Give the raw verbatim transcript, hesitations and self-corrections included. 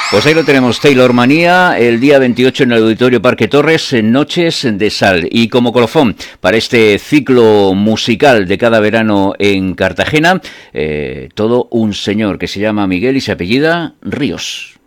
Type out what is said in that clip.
Pues ahí lo tenemos, Taylor Manía, el día veintiocho en el Auditorio Parque Torres, en Noches de Sal. Y como colofón para este ciclo musical de cada verano en Cartagena, eh, todo un señor que se llama Miguel y se apellida Ríos.